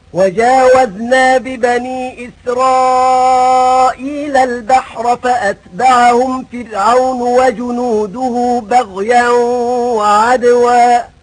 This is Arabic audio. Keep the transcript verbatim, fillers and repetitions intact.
وجاوزنا ببني إسرائيل البحر فأتبعهم فرعون وجنوده بغيا وعدوا